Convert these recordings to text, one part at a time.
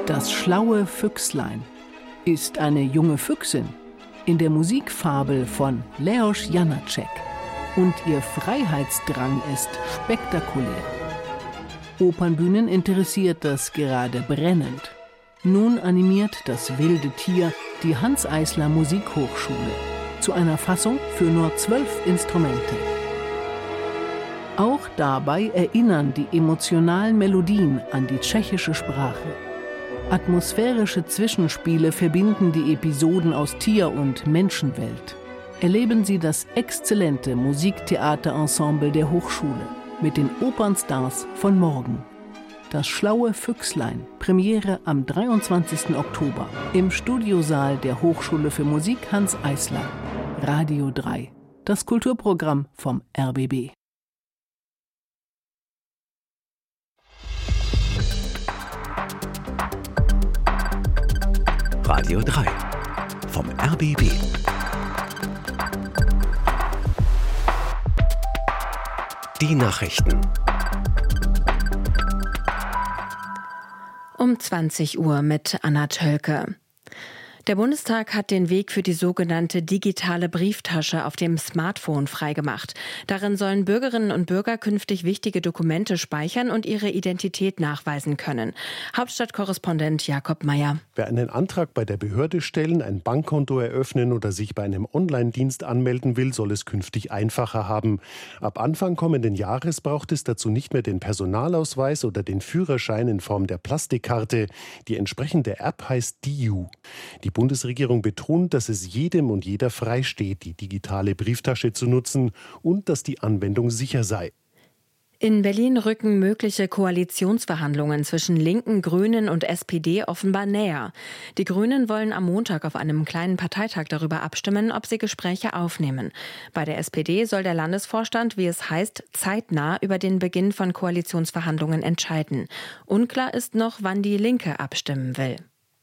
Das schlaue Füchslein ist eine junge Füchsin in der Musikfabel von Leoš Janáček und ihr Freiheitsdrang ist spektakulär. Opernbühnen interessiert das gerade brennend. Nun animiert das wilde Tier die Hanns Eisler Musikhochschule zu einer Fassung für nur 12 Instrumente. Auch dabei erinnern die emotionalen Melodien an die tschechische Sprache. Atmosphärische Zwischenspiele verbinden die Episoden aus Tier- und Menschenwelt. Erleben Sie das exzellente Musiktheaterensemble der Hochschule mit den Opernstars von morgen. Das schlaue Füchslein, Premiere am 23. Oktober im Studiosaal der Hochschule für Musik Hanns Eisler. Radio 3, das Kulturprogramm vom RBB. Radio 3 vom RBB. Die Nachrichten. Um 20 Uhr mit Anna Tölke. Der Bundestag hat den Weg für die sogenannte digitale Brieftasche auf dem Smartphone freigemacht. Darin sollen Bürgerinnen und Bürger künftig wichtige Dokumente speichern und ihre Identität nachweisen können. Hauptstadtkorrespondent Jakob Mayer. Wer einen Antrag bei der Behörde stellen, ein Bankkonto eröffnen oder sich bei einem Online-Dienst anmelden will, soll es künftig einfacher haben. Ab Anfang kommenden Jahres braucht es dazu nicht mehr den Personalausweis oder den Führerschein in Form der Plastikkarte. Die entsprechende App heißt DIU. Die Bundesregierung betont, dass es jedem und jeder frei steht, die digitale Brieftasche zu nutzen und dass die Anwendung sicher sei. In Berlin rücken mögliche Koalitionsverhandlungen zwischen Linken, Grünen und SPD offenbar näher. Die Grünen wollen am Montag auf einem kleinen Parteitag darüber abstimmen, ob sie Gespräche aufnehmen. Bei der SPD soll der Landesvorstand, wie es heißt, zeitnah über den Beginn von Koalitionsverhandlungen entscheiden. Unklar ist noch, wann die Linke abstimmen will.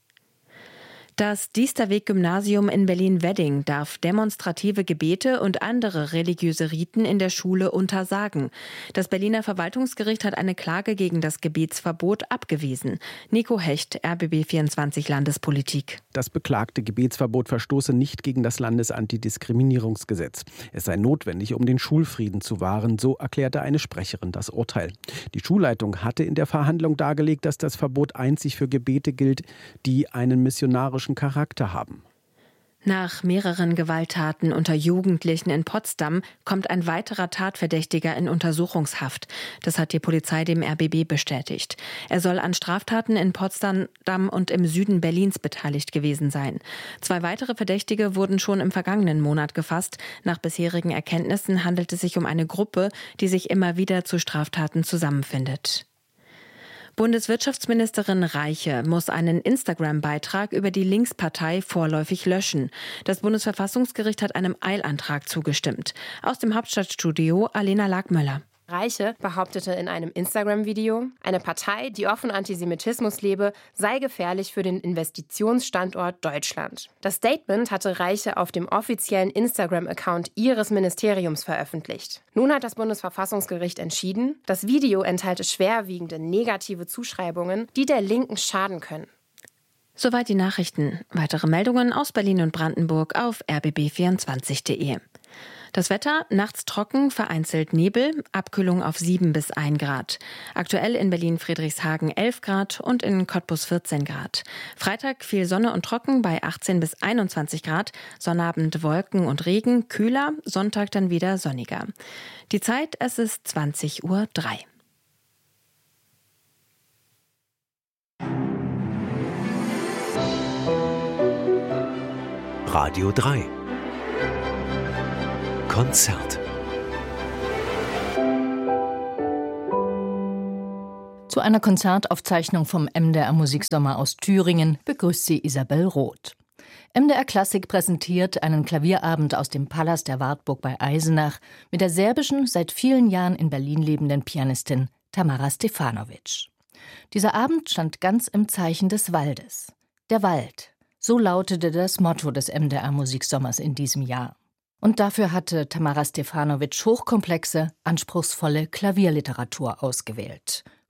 Das Diesterweg-Gymnasium in Berlin-Wedding darf demonstrative Gebete und andere religiöse Riten in der Schule untersagen. Das Berliner Verwaltungsgericht hat eine Klage gegen das Gebetsverbot abgewiesen. Nico Hecht, RBB24 Landespolitik. Das beklagte Gebetsverbot verstoße nicht gegen das Landesantidiskriminierungsgesetz. Es sei notwendig, um den Schulfrieden zu wahren, so erklärte eine Sprecherin das Urteil. Die Schulleitung hatte in der Verhandlung dargelegt, dass das Verbot einzig für Gebete gilt, die einen missionarischen Charakter haben. Nach mehreren Gewalttaten unter Jugendlichen in Potsdam kommt ein weiterer Tatverdächtiger in Untersuchungshaft. Das hat die Polizei dem RBB bestätigt. Er soll an Straftaten in Potsdam und im Süden Berlins beteiligt gewesen sein. 2 weitere Verdächtige wurden schon im vergangenen Monat gefasst. Nach bisherigen Erkenntnissen handelt es sich um eine Gruppe, die sich immer wieder zu Straftaten zusammenfindet. Bundeswirtschaftsministerin Reiche muss einen Instagram-Beitrag über die Linkspartei vorläufig löschen. Das Bundesverfassungsgericht hat einem Eilantrag zugestimmt. Aus dem Hauptstadtstudio Alena Lagmöller. Reiche behauptete in einem Instagram-Video, eine Partei, die offen Antisemitismus lebe, sei gefährlich für den Investitionsstandort Deutschland. Das Statement hatte Reiche auf dem offiziellen Instagram-Account ihres Ministeriums veröffentlicht. Nun hat das Bundesverfassungsgericht entschieden, das Video enthalte schwerwiegende negative Zuschreibungen, die der Linken schaden können. Soweit die Nachrichten. Weitere Meldungen aus Berlin und Brandenburg auf rbb24.de. Das Wetter, nachts trocken, vereinzelt Nebel, Abkühlung auf 7 bis 1 Grad. Aktuell in Berlin-Friedrichshagen 11 Grad und in Cottbus 14 Grad. Freitag viel Sonne und trocken bei 18 bis 21 Grad. Sonnabend Wolken und Regen, kühler, Sonntag dann wieder sonniger. Die Zeit, es ist 20:03 Uhr. Radio 3 Konzert. Zu einer Konzertaufzeichnung vom MDR Musiksommer aus Thüringen begrüßt sie Isabel Roth. MDR Klassik präsentiert einen Klavierabend aus dem Palast der Wartburg bei Eisenach mit der serbischen, seit vielen Jahren in Berlin lebenden Pianistin Tamara Stefanovic. Dieser Abend stand ganz im Zeichen des Waldes. Der Wald, so lautete das Motto des MDR Musiksommers in diesem Jahr. Und dafür hatte Tamara Stefanovic hochkomplexe, anspruchsvolle Klavierliteratur ausgewählt.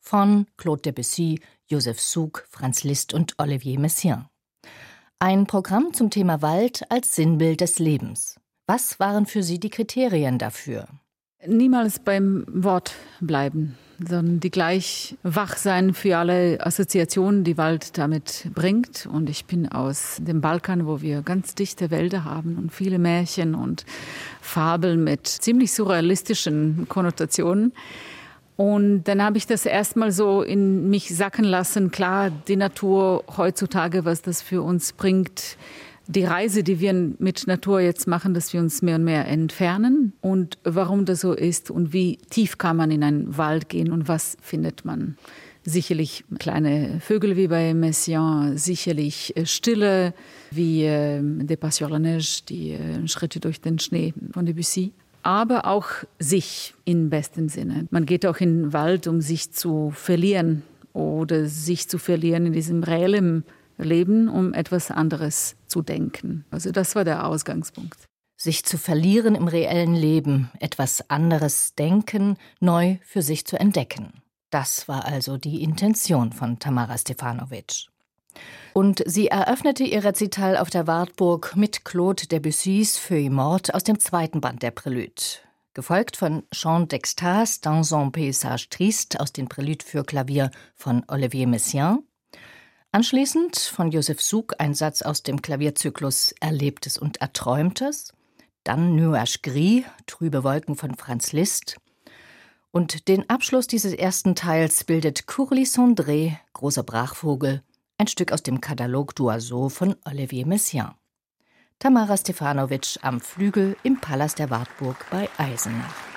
von Claude Debussy, Joseph Suk, Franz Liszt und Olivier Messiaen. Ein Programm zum Thema Wald als Sinnbild des Lebens. Was waren für Sie die Kriterien dafür? Niemals beim Wort bleiben, sondern die gleich wach sein für alle Assoziationen, die Wald damit bringt. Und ich bin aus dem Balkan, wo wir ganz dichte Wälder haben und viele Märchen und Fabeln mit ziemlich surrealistischen Konnotationen. Und dann habe ich das erstmal so in mich sacken lassen. Klar, die Natur heutzutage, was das für uns bringt, die Reise, die wir mit Natur jetzt machen, dass wir uns mehr und mehr entfernen und warum das so ist und wie tief kann man in einen Wald gehen und was findet man. Sicherlich kleine Vögel wie bei Messiaen, sicherlich Stille wie Des Pas sur la Neige, die Schritte durch den Schnee von Debussy. Aber auch sich im besten Sinne. Man geht auch in den Wald, um sich zu verlieren oder sich zu verlieren in diesem reellen Leben, um etwas anderes zu denken. Also das war der Ausgangspunkt. Sich zu verlieren im reellen Leben, etwas anderes denken, neu für sich zu entdecken. Das war also die Intention von Tamara Stefanović. Und sie eröffnete ihr Rezital auf der Wartburg mit Claude Debussys Feuilles Mortes aus dem 2. Band der Prélude, gefolgt von Chants d'Extase dans un paysage triste aus den Préludes für Klavier von Olivier Messiaen. Anschließend von Joseph Suk ein Satz aus dem Klavierzyklus Erlebtes und Erträumtes, dann Nuages gris, Trübe Wolken von Franz Liszt. Und den Abschluss dieses ersten Teils bildet Courlis Cendré, Großer Brachvogel, ein Stück aus dem Catalogue d'Oiseaux von Olivier Messiaen. Tamara Stefanović am Flügel im Palast der Wartburg bei Eisenach.